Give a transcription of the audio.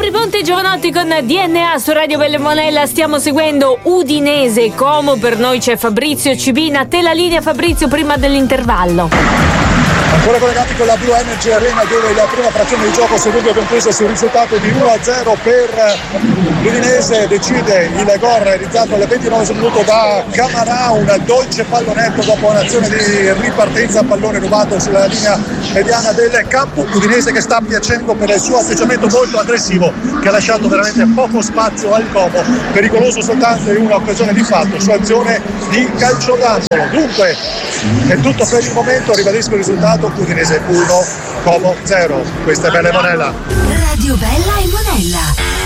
Gabri Ponte e Giovanotti con DNA su Radio Bella e Monella. Stiamo seguendo Udinese Como. Per noi c'è Fabrizio Cibina. Te la linea, Fabrizio, prima dell'intervallo. Ancora collegati con la Blue Energy Arena, dove la prima frazione di gioco secondo è conclusa sul risultato di 1-0 per l'Udinese. Decide il gol realizzato al 29 minuto da Camarà, un dolce pallonetto dopo un'azione di ripartenza, pallone rubato sulla linea mediana del campo. Udinese che sta piacendo per il suo atteggiamento molto aggressivo, che ha lasciato veramente poco spazio al Como, pericoloso soltanto in un'occasione di fatto su azione di calcio d'angolo. Dunque è tutto per il momento, ribadisco il risultato: Udinese 1, Como 0. Questa è Bella e Monella. Radio Bella e Monella.